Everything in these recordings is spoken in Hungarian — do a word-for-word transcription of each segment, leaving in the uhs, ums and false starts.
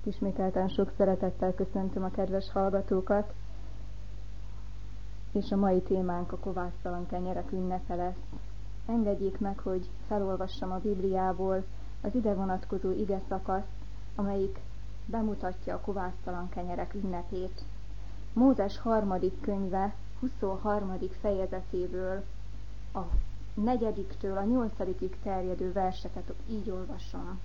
Ismételten sok szeretettel köszöntöm a kedves hallgatókat, és a mai témánk a kovásztalan kenyerek ünnepe lesz. Engedjék meg, hogy felolvassam a Bibliából az ide vonatkozó ige szakaszt, amelyik bemutatja a kovásztalan kenyerek ünnepét. Mózes harmadik könyve huszonharmadik fejezetéből a negyediktől a nyolcadikig terjedő verseket így olvasom.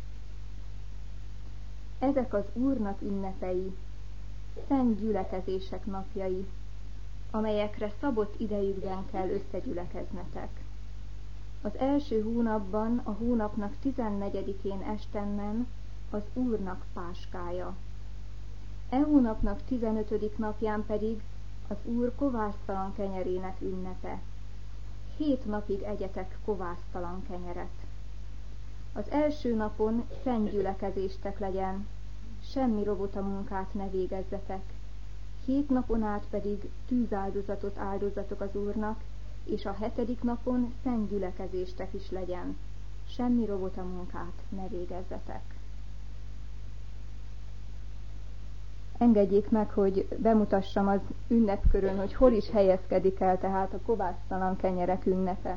Ezek az Úrnak ünnepei, szent gyülekezések napjai, amelyekre szabott idejükben kell összegyülekeznetek. Az első hónapban, a hónapnak tizennegyedikén estennem az Úrnak páskája. E hónapnak tizenötödik napján pedig az Úr kovásztalan kenyerének ünnepe. Hét napig egyetek kovásztalan kenyeret. Az első napon szent gyülekezéstek legyen, semmi robota munkát ne végezzetek. Hét napon át pedig tűzáldozatot áldozatok az Úrnak, és a hetedik napon szent gyülekezéstek is legyen, semmi robota munkát ne végezzetek. Engedjék meg, hogy bemutassam az ünnepkörön, hogy hol is helyezkedik el tehát a kovásztalan kenyerek ünnepe.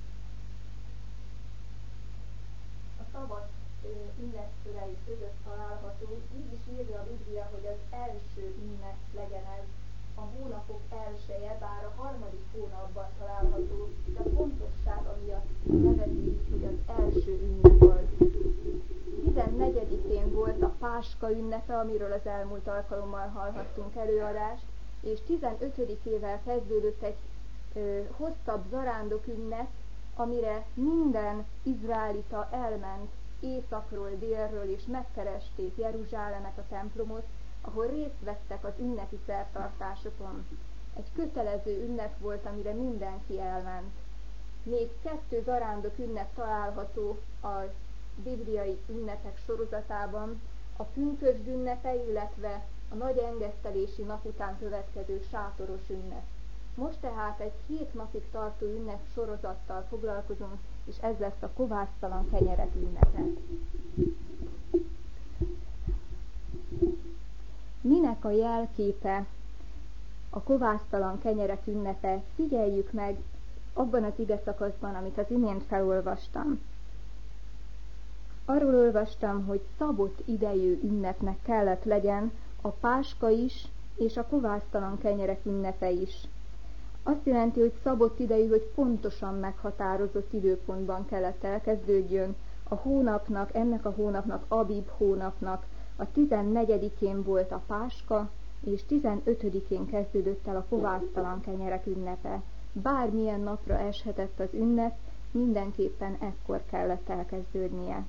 A szabad ünnepkörei között található, így is írja a Biblia, hogy az első ünnep legyen ez, a hónapok elsője, bár a harmadik hónapban található, de a pontossága miatt nevezi, hogy az első ünnep az. tizennegyedikén volt a Páska ünnepe, amiről az elmúlt alkalommal hallhattunk előadást, és tizenötödikével kezdődött egy ö, hosszabb zarándok ünnep, amire minden izraelita elment északról, délről, és megkeresték Jeruzsálemet, a templomot, ahol részt vettek az ünnepi szertartásokon. Egy kötelező ünnep volt, amire mindenki elment. Még kettő zarándok ünnep található a bibliai ünnepek sorozatában, a pünkösd ünnepe, illetve a nagy engesztelési nap után következő sátoros ünnep. Most tehát egy hét napig tartó ünnep sorozattal foglalkozunk, és ez lesz a kovásztalan kenyerek ünnepe. Minek a jelképe a kovásztalan kenyerek ünnepe? Figyeljük meg abban az ige szakaszban, amit az imént felolvastam. Arról olvastam, hogy szabott idejű ünnepnek kellett legyen a Páska is, és a kovásztalan kenyerek ünnepe is. Azt jelenti, hogy szabott idejű, hogy pontosan meghatározott időpontban kellett elkezdődjön a hónapnak, ennek a hónapnak, Abib hónapnak, a tizennegyedikén volt a Páska, és tizenötödikén kezdődött el a kovásztalan kenyerek ünnepe. Bármilyen napra eshetett az ünnep, mindenképpen ekkor kellett elkezdődnie.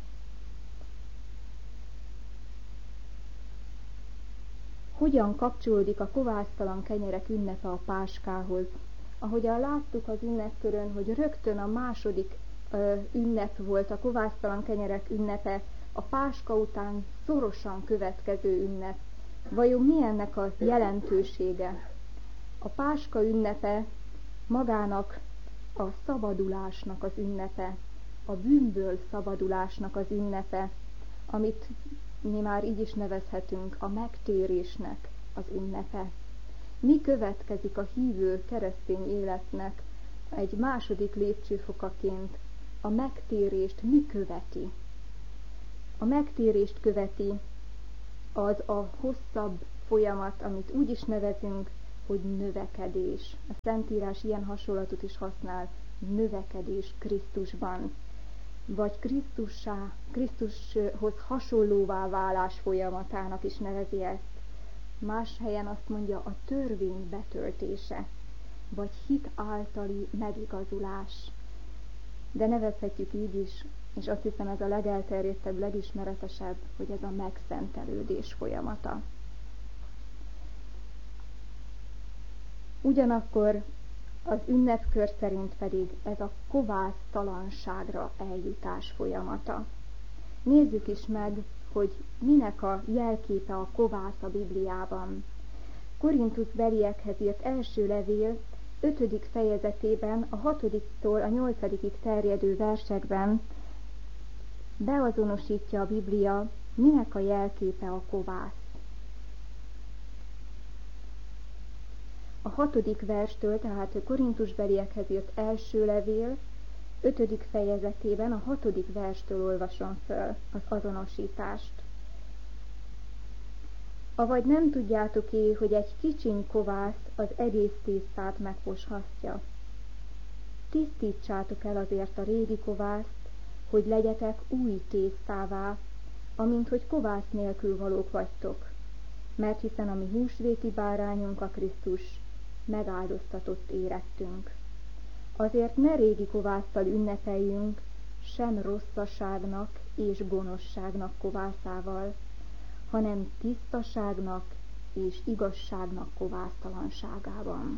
Hogyan kapcsolódik a kovásztalan kenyerek ünnepe a Páskához? Ahogyan láttuk az ünnepkörön, hogy rögtön a második ö, ünnep volt a kovásztalan kenyerek ünnepe, a Páska után szorosan következő ünnep. Vajon mi ennek a jelentősége? A Páska ünnepe magának a szabadulásnak az ünnepe, a bűnből szabadulásnak az ünnepe, amit mi már így is nevezhetünk a megtérésnek az ünnepe. Mi következik a hívő keresztény életnek egy második lépcsőfokaként? A megtérést mi követi? A megtérést követi az a hosszabb folyamat, amit úgy is nevezünk, hogy növekedés. A Szentírás ilyen hasonlatot is használ, növekedés Krisztusban, vagy Krisztussá, Krisztushoz hasonlóvá válás folyamatának is nevezi ezt. Más helyen azt mondja, a törvény betöltése, vagy hit általi megigazulás. De nevezhetjük így is, és azt hiszem ez a legelterjedtebb, legismeretesebb, hogy ez a megszentelődés folyamata. Ugyanakkor az ünnepkör szerint pedig ez a kovásztalanságra eljutás folyamata. Nézzük is meg, hogy minek a jelképe a kovász a Bibliában. Korintusbeliekhez írt első levél ötödik fejezetében, a hatodiktól a nyolcadikig terjedő versekben beazonosítja a Biblia, minek a jelképe a kovász. A hatodik verstől, tehát a Korintusbeliekhez írt első levél, ötödik fejezetében a hatodik verstől olvasom föl az azonosítást. Avagy nem tudjátok-é, hogy egy kicsiny kovász az egész tésztát megposhatja. Tisztítsátok el azért a régi kovászt, hogy legyetek új tésztává, amint hogy kovász nélkül valók vagytok, mert hiszen a mi húsvéti bárányunk a Krisztus, megáldoztatott érettünk. Azért ne régi kovásszal ünnepeljünk, sem rosszaságnak és gonoszságnak kovászával, hanem tisztaságnak és igazságnak kovásztalanságában.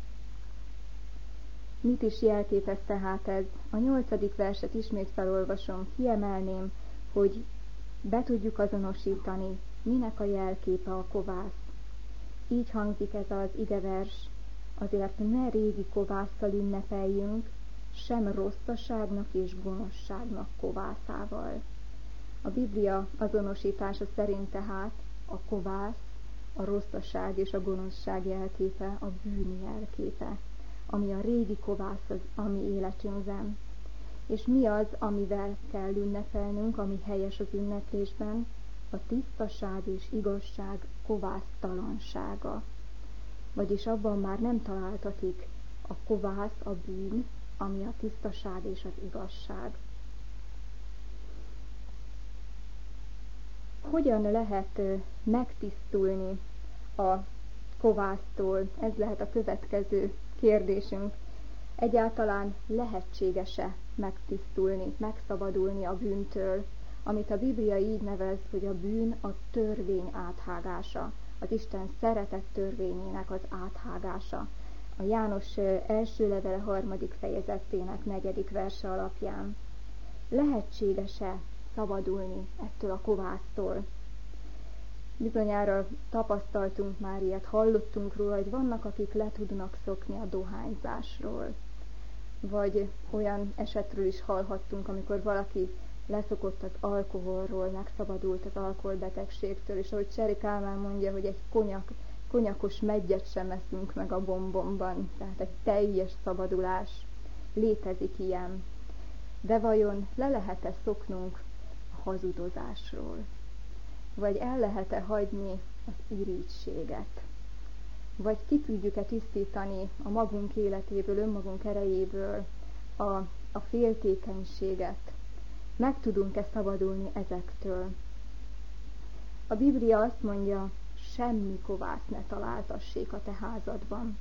Mit is jelképez tehát ez? A nyolcadik verset ismét felolvasom, kiemelném, hogy be tudjuk azonosítani, minek a jelképe a kovász. Így hangzik ez az igevers: azért ne régi kovásszal ünnepeljünk, sem rosszaságnak és gonoszságnak kovászával. A Biblia azonosítása szerint tehát a kovász, a rosszaság és a gonoszság jelképe, a bűn jelképe, ami a régi kovász az, ami életünkben. És mi az, amivel kell ünnepelnünk, ami helyes az ünneplésben? A tisztaság és igazság kovásztalansága. Vagyis abban már nem találtatik a kovász, a bűn, ami a tisztaság és az igazság. Hogyan lehet megtisztulni a kovásztól? Ez lehet a következő kérdésünk. Egyáltalán lehetséges-e megtisztulni, megszabadulni a bűntől, amit a Biblia így nevez, hogy a bűn a törvény áthágása, az Isten szeretett törvényének az áthágása. A János első levele harmadik fejezetének negyedik verse alapján. Lehetséges-e szabadulni ettől a kovásztól? Bizonyára tapasztaltunk már ilyet, hallottunk róla, hogy vannak, akik le tudnak szokni a dohányzásról. Vagy olyan esetről is hallhattunk, amikor valaki leszokott az alkoholról, megszabadult az alkoholbetegségtől, és ahogy Cseri Kálmán mondja, hogy egy konyak, konyakos meggyet sem eszünk meg a bombomban, tehát egy teljes szabadulás. Létezik ilyen. De vajon le lehet-e szoknunk a hazudozásról? Vagy el lehet-e hagyni az irítséget? Vagy ki tudjuk-e tisztítani a magunk életéből, önmagunk erejéből a, a féltékenységet? Meg tudunk-e szabadulni ezektől? A Biblia azt mondja, semmi kovász ne találtassék a te házadban.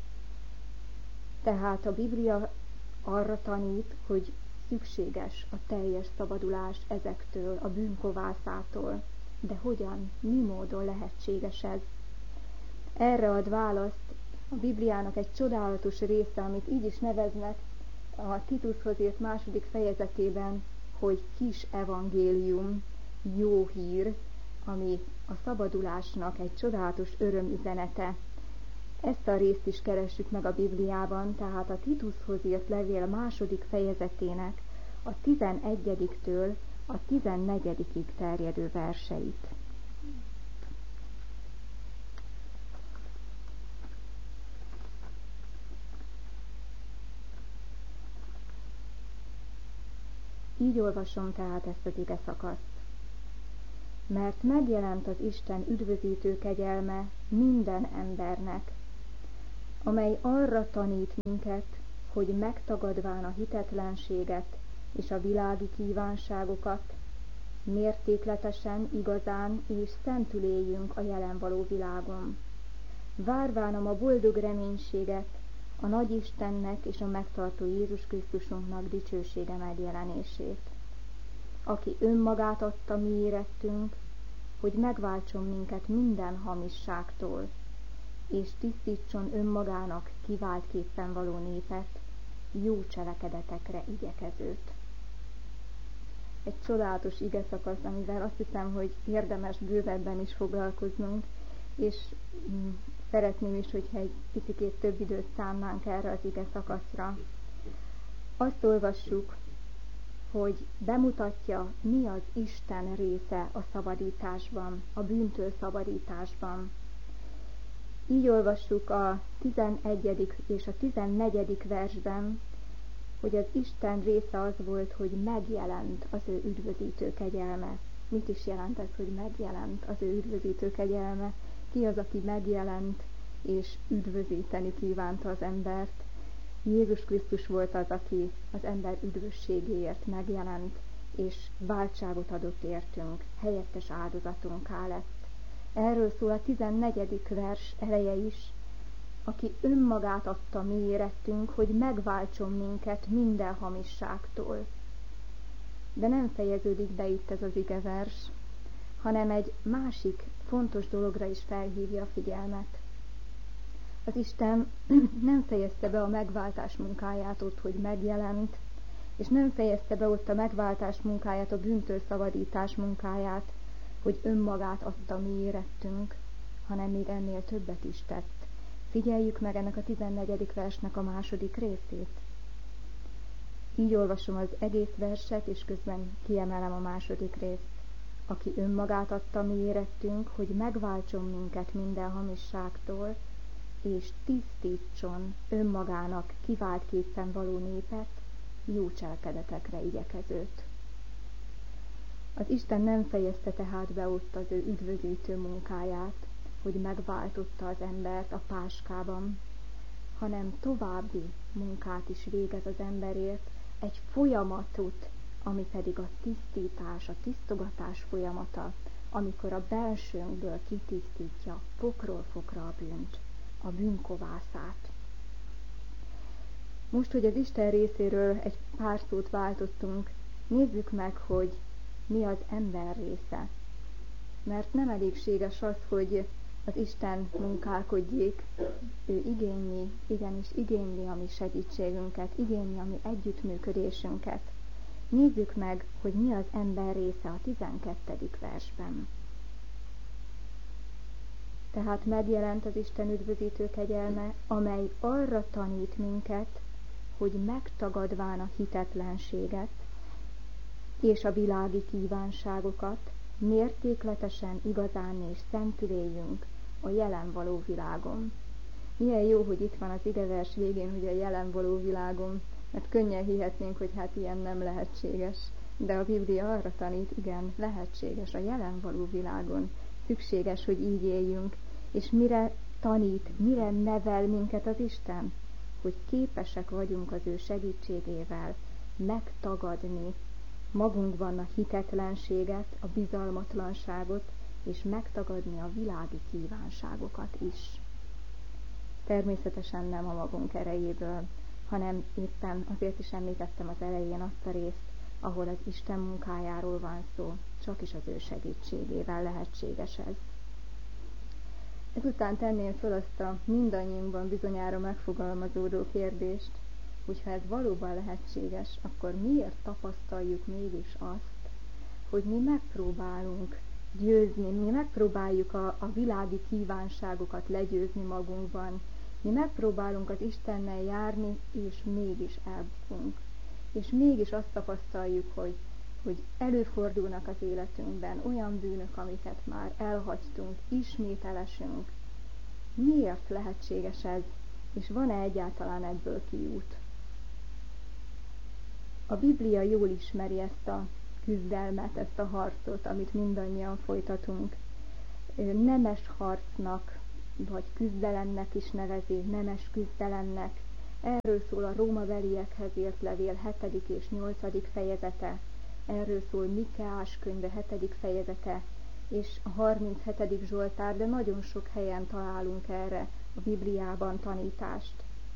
Tehát a Biblia arra tanít, hogy szükséges a teljes szabadulás ezektől, a bűnkovászától. De hogyan, mi módon lehetséges ez? Erre ad választ a Bibliának egy csodálatos része, amit így is neveznek a Titushoz írt második fejezetében, hogy kis evangélium, jó hír, ami a szabadulásnak egy csodálatos örömüzenete. Ezt a részt is keressük meg a Bibliában, tehát a Titushoz írt levél második fejezetének a tizenegyediktől a tizennegyedikig terjedő verseit. Így olvasom tehát ezt az ige szakaszt. Mert megjelent az Isten üdvözítő kegyelme minden embernek, amely arra tanít minket, hogy megtagadván a hitetlenséget és a világi kívánságokat, mértékletesen, igazán és szentül éljünk a jelen való világon, várván a boldog reménységet, a nagy Istennek és a megtartó Jézus Krisztusunknak dicsősége megjelenését, aki önmagát adta mi érettünk, hogy megváltson minket minden hamisságtól, és tisztítson önmagának kiváltképpen való népet, jó cselekedetekre igyekezőt. Egy csodálatos ige szakasz, amivel azt hiszem, hogy érdemes bővebben is foglalkoznunk, és mm, szeretném is, hogyha egy picikét több időt szánnánk erre az ige szakaszra. Azt olvassuk, hogy bemutatja, mi az Isten része a szabadításban, a bűntől szabadításban. Így olvassuk a tizenegyedik és a tizennegyedik versben, hogy az Isten része az volt, hogy megjelent az ő üdvözítő kegyelme. Mit is jelent ez, hogy megjelent az ő üdvözítő kegyelme? Ki az, aki megjelent és üdvözíteni kívánta az embert? Jézus Krisztus volt az, aki az ember üdvösségéért megjelent, és váltságot adott értünk, helyettes áldozatunká lett. Erről szól a tizennegyedik vers eleje is, aki önmagát adta mi érettünk, hogy megváltson minket minden hamisságtól. De nem fejeződik be itt ez az igevers, hanem egy másik fontos dologra is felhívja a figyelmet. Az Isten nem fejezte be a megváltás munkáját ott, hogy megjelent, és nem fejezte be ott a megváltás munkáját, a bűntől szabadítás munkáját, hogy önmagát adta mi érettünk, hanem még ennél többet is tett. Figyeljük meg ennek a tizennegyedik versnek a második részét. Így olvasom az egész verset, és közben kiemelem a második részt. Aki önmagát adta mi érettünk, hogy megváltson minket minden hamisságtól, és tisztítson önmagának kivált képpen való népet, jó cselekedetekre igyekezőt. Az Isten nem fejezte tehát be ott az ő üdvözítő munkáját, hogy megváltotta az embert a páskában, hanem további munkát is végez az emberért, egy folyamatot, ami pedig a tisztítás, a tisztogatás folyamata, amikor a belsőnkből kitisztítja fokról fokra a bűnt, a bűnkovászát. Most, hogy az Isten részéről egy pár szót váltottunk, nézzük meg, hogy mi az ember része. Mert nem elégséges az, hogy az Isten munkálkodjék, ő igényli, igenis igényli a mi segítségünket, igényli a mi együttműködésünket. Nézzük meg, hogy mi az ember része a tizenkettedik versben. Tehát megjelent az Isten üdvözítő kegyelme, amely arra tanít minket, hogy megtagadván a hitetlenséget és a világi kívánságokat, mértékletesen, igazán és szentül éljünk a jelen való világon. Milyen jó, hogy itt van az igevers végén, hogy a jelen való világon, mert könnyen hihetnénk, hogy hát ilyen nem lehetséges. De a Biblia arra tanít, igen, lehetséges a jelen való világon. Szükséges, hogy így éljünk. És mire tanít, mire nevel minket az Isten? Hogy képesek vagyunk az ő segítségével megtagadni magunkban a hitetlenséget, a bizalmatlanságot, és megtagadni a világi kívánságokat is. Természetesen nem a magunk erejéből, hanem éppen azért is említettem az elején azt a részt, ahol az Isten munkájáról van szó, csak is az ő segítségével lehetséges ez. Ezután tenném föl azt a mindannyiunkban bizonyára megfogalmazódó kérdést, hogyha ez valóban lehetséges, akkor miért tapasztaljuk mégis azt, hogy mi megpróbálunk győzni, mi megpróbáljuk a, a világi kívánságokat legyőzni magunkban, mi megpróbálunk az Istennel járni, és mégis elbukunk. És mégis azt tapasztaljuk, hogy, hogy előfordulnak az életünkben olyan bűnök, amiket már elhagytunk, ismét elesünk. Miért lehetséges ez, és van-e egyáltalán ebből kiút? A Biblia jól ismeri ezt a küzdelmet, ezt a harcot, amit mindannyian folytatunk. Nemes harcnak, vagy küzdelemnek is nevezi, nemes küzdelemnek. Erről szól a rómabeliekhez írt levél hetedik és nyolcadik fejezete, erről szól Mikeás könyve hetedik fejezete, és a harminchetedik Zsoltár, de nagyon sok helyen találunk erre a Bibliában tanítást.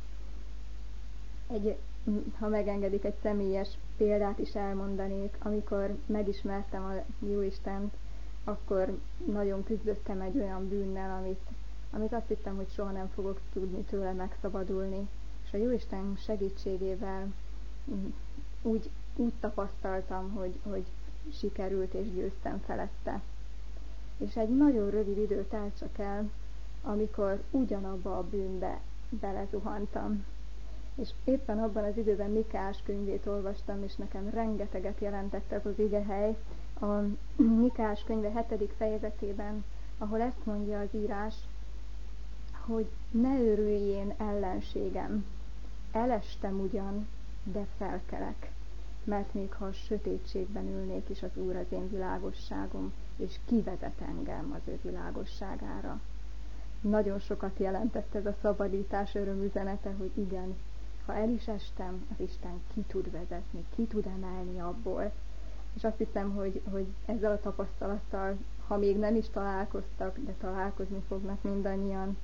Egy, ha megengedik, egy személyes példát is elmondanék. Amikor megismertem a Jóistent, akkor nagyon küzdöttem egy olyan bűnnel, amit, amit azt hittem, hogy soha nem fogok tudni tőle megszabadulni. És a Jóisten segítségével úgy, úgy tapasztaltam, hogy, hogy sikerült és győztem felette. És egy nagyon rövid idő telt csak el, amikor ugyanabba a bűnbe belezuhantam. És éppen abban az időben Mikás könyvét olvastam, és nekem rengeteget jelentett ez az igehely. A Mikás könyve hetedik fejezetében, ahol ezt mondja az írás, hogy ne örüljén ellenségem, elestem ugyan, de felkelek, mert még ha a sötétségben ülnék is, az Úr az én világosságom, és kivezet engem az ő világosságára. Nagyon sokat jelentett ez a szabadítás örömüzenete, hogy igen, ha el is estem, az Isten ki tud vezetni, ki tud emelni abból. És azt hiszem, hogy, hogy ezzel a tapasztalattal, ha még nem is találkoztak, de találkozni fognak mindannyian.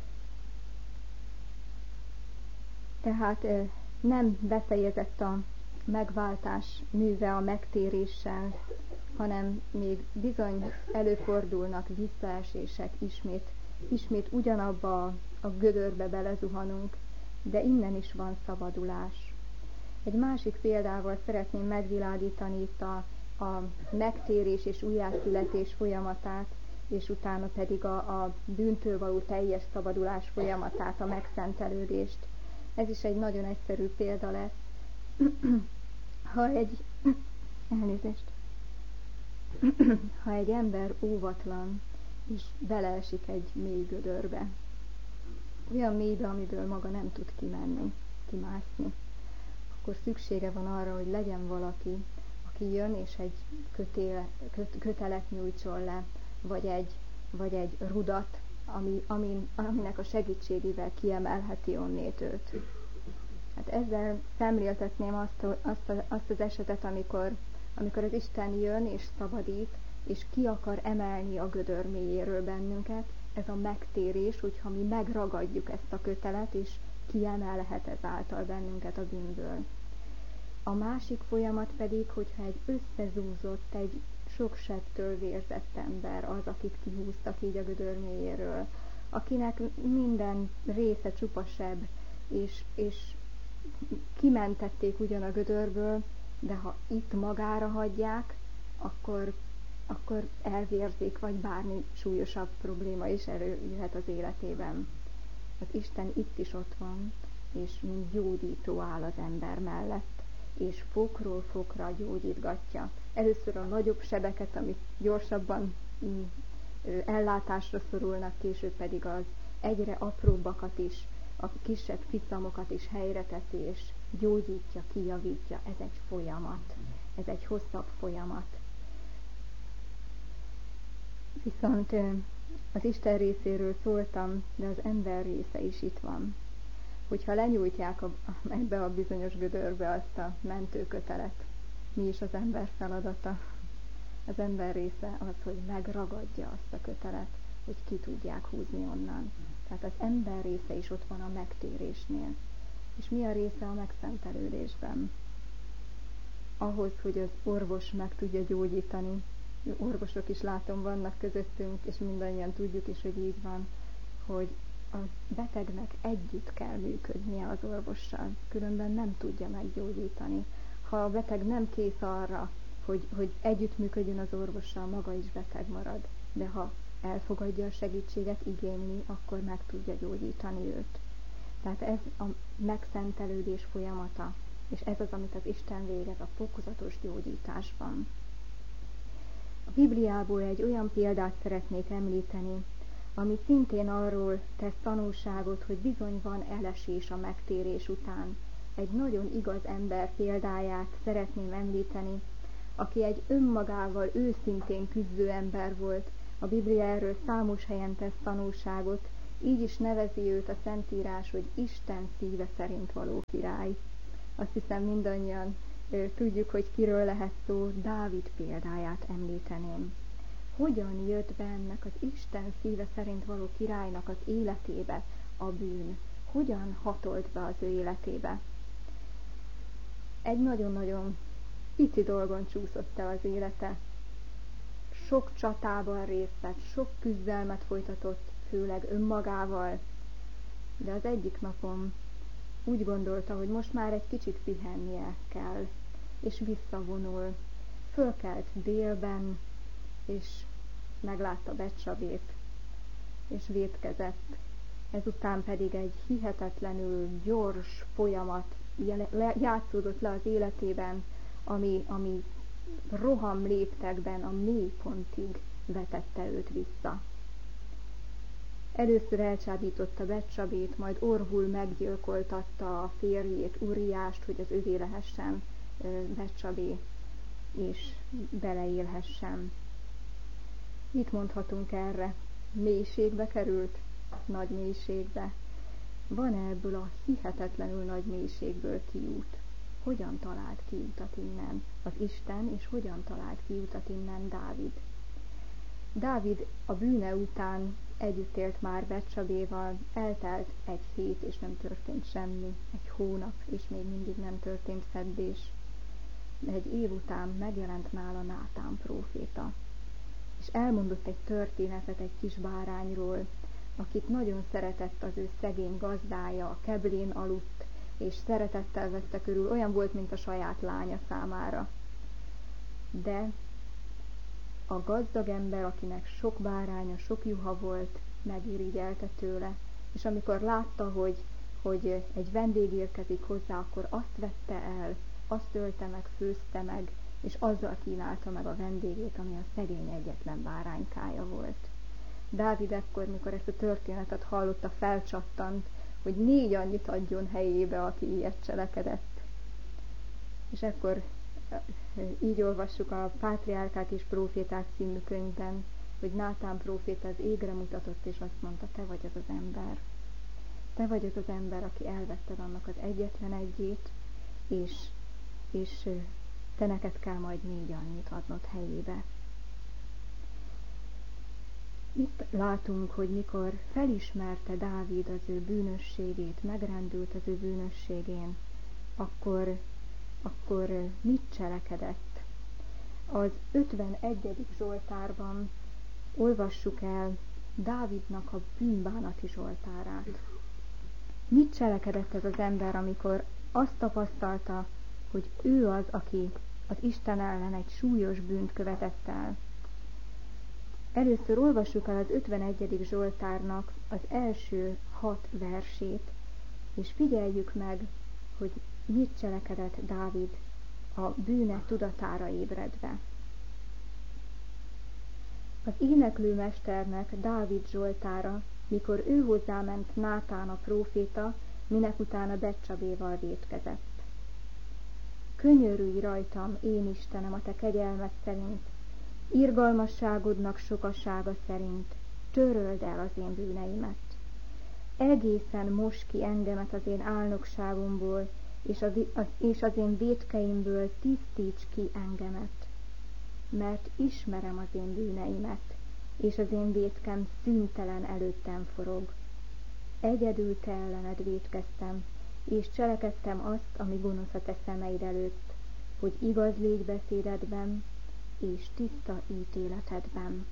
Tehát nem befejezett a megváltás műve a megtéréssel, hanem még bizony előfordulnak visszaesések, ismét, ismét ugyanabba a gödörbe belezuhanunk, de innen is van szabadulás. Egy másik példával szeretném megvilágítani itt a, a megtérés és újjászületés folyamatát, és utána pedig a, a bűntől való teljes szabadulás folyamatát, a megszentelődést. Ez is egy nagyon egyszerű példa lesz. Ha egy elnézést, ha egy ember óvatlan, és beleesik egy mély gödörbe, olyan mélybe, amiből maga nem tud kimenni, kimászni, akkor szüksége van arra, hogy legyen valaki, aki jön, és egy kötéle, köt, kötelet nyújtson le, vagy egy, vagy egy rudat, ami, amin, aminek a segítségével kiemelheti onnét őt. Hát ezzel szemléltetném azt, azt, azt az esetet, amikor, amikor az Isten jön és szabadít, és ki akar emelni a gödör mélyéről bennünket. Ez a megtérés, hogyha mi megragadjuk ezt a kötelet, és kiemelhet ezáltal bennünket a bűnből. A másik folyamat pedig, hogyha egy összezúzott, egy sok sebtől vérzett ember az, akit kihúztak így a gödör mélyéről, akinek minden része csupa seb, és, és kimentették ugyan a gödörből, de ha itt magára hagyják, akkor, akkor elvérzik, vagy bármi súlyosabb probléma is előjöhet az életében. Az Isten itt is ott van, és mint gyógyító áll az ember mellett, és fokról fokra gyógyítgatja. Először a nagyobb sebeket, amik gyorsabban ellátásra szorulnak, később pedig az egyre apróbbakat is, a kisebb ficcamokat is helyre teszi, és gyógyítja, kijavítja. Ez egy folyamat, ez egy hosszabb folyamat. Viszont az Isten részéről szóltam, de az ember része is itt van. Hogyha lenyújtják a, ebbe a bizonyos gödörbe azt a mentőkötelet, mi is az ember feladata? Az ember része az, hogy megragadja azt a kötelet, hogy ki tudják húzni onnan. Tehát az ember része is ott van a megtérésnél. És mi a része a megszentelődésben? Ahhoz, hogy az orvos meg tudja gyógyítani, orvosok is látom vannak közöttünk, és mindannyian tudjuk is, hogy így van, hogy a betegnek együtt kell működnie az orvossal, különben nem tudja meggyógyítani. Ha a beteg nem kész arra, hogy, hogy együttműködjön az orvossal, maga is beteg marad, de ha elfogadja a segítséget, igényli, akkor meg tudja gyógyítani őt. Tehát ez a megszentelődés folyamata, és ez az, amit az Isten végez a fokozatos gyógyításban. A Bibliából egy olyan példát szeretnék említeni, ami szintén arról tesz tanúságot, hogy bizony van elesés a megtérés után. Egy nagyon igaz ember példáját szeretném említeni, aki egy önmagával őszintén küzdő ember volt. A Biblia erről számos helyen tesz tanúságot, így is nevezi őt a Szentírás, hogy Isten szíve szerint való király. Azt hiszem mindannyian ö, tudjuk, hogy kiről lehet szó, Dávid példáját említeném. Hogyan jött be ennek az Isten szíve szerint való királynak az életébe a bűn? Hogyan hatolt be az ő életébe? Egy nagyon-nagyon pici dolgon csúszott el az élete. Sok csatában részt vett, sok küzdelmet folytatott, főleg önmagával, de az egyik napon úgy gondolta, hogy most már egy kicsit pihennie kell, és visszavonul. Fölkelt délben, és meglátta Betsabét, és vétkezett, ezután pedig egy hihetetlenül gyors folyamat játszódott le az életében, ami, ami roham léptekben a mélypontig vetette őt vissza. Először elcsábította Betsabét, majd orrul meggyilkoltatta a férjét, Uriást, hogy az övé lehessen Betsabé, és beleélhessen. Mit mondhatunk erre? Mélységbe került? Nagy mélységbe. Van-e ebből a hihetetlenül nagy mélységből kiút? Hogyan talált kiutat innen az Isten, és hogyan talált kiutat innen Dávid? Dávid a bűne után együtt élt már Betsabéval, eltelt egy hét, és nem történt semmi, egy hónap, és még mindig nem történt feddés. Egy év után megjelent nála Nátán próféta, és elmondott egy történetet egy kis bárányról, akit nagyon szeretett az ő szegény gazdája, a keblén aludt, és szeretettel vette körül, olyan volt, mint a saját lánya számára. De a gazdag ember, akinek sok báránya, sok juha volt, megirigyelte tőle, és amikor látta, hogy, hogy egy vendég érkezik hozzá, akkor azt vette el, azt ölte meg, főzte meg, és azzal kínálta meg a vendégét, ami a szegény egyetlen báránykája volt. Dávid ekkor, mikor ezt a történetet hallotta, felcsattant, hogy négy annyit adjon helyébe, aki ilyet cselekedett. És ekkor így olvassuk a Pátriárkák és Próféták című könyvben, hogy Nátán próféta az égre mutatott, és azt mondta, te vagy az az ember. Te vagy az az ember, aki elvetted annak az egyetlen egyét, és, és te neked kell majd négy annyit adnod helyébe. Itt látunk, hogy mikor felismerte Dávid az ő bűnösségét, megrendült az ő bűnösségén, akkor, akkor mit cselekedett? Az ötvenegyedik Zsoltárban olvassuk el Dávidnak a bűnbánati Zsoltárát. Mit cselekedett ez az ember, amikor azt tapasztalta, hogy ő az, aki az Isten ellen egy súlyos bűnt követett el? Először olvassuk el az ötvenegyedik Zsoltárnak az első hat versét, és figyeljük meg, hogy mit cselekedett Dávid a bűne tudatára ébredve. Az éneklőmesternek, Dávid Zsoltára, mikor ő hozzáment Nátán a próféta, minek utána Betsabéval vétkezett. Könyörülj rajtam, én Istenem, a te kegyelmed szerint, irgalmasságodnak sokasága szerint, töröld el az én bűneimet. Egészen mos ki engemet az én álnokságomból, és az, az, és az én vétkeimből tisztíts ki engemet. Mert ismerem az én bűneimet, és az én vétkem szüntelen előttem forog. Egyedül te ellened vétkeztem, és cselekedtem azt, ami gonosz a te szemeid előtt, hogy igaz légy beszédedben, és tiszta ítéletedben.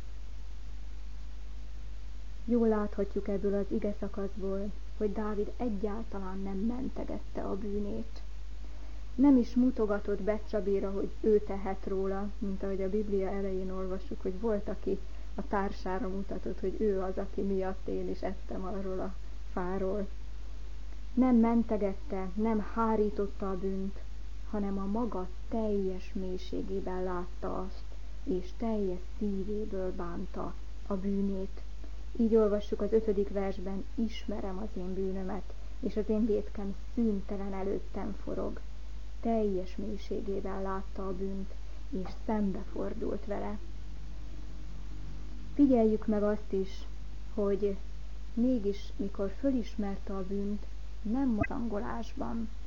Jól láthatjuk ebből az ige szakaszból, hogy Dávid egyáltalán nem mentegette a bűnét. Nem is mutogatott Betsabéra, hogy ő tehet róla, mint ahogy a Biblia elején olvassuk, hogy volt, aki a társára mutatott, hogy ő az, aki miatt én is ettem arról a fáról. Nem mentegette, nem hárította a bűnt, hanem a maga teljes mélységében látta azt, és teljes szívéből bánta a bűnét. Így olvassuk az ötödik versben, ismerem az én bűnömet, és az én vétkem szüntelen előttem forog. Teljes mélységében látta a bűnt, és szembefordult vele. Figyeljük meg azt is, hogy mégis, mikor fölismerte a bűnt, nem mozangolásban,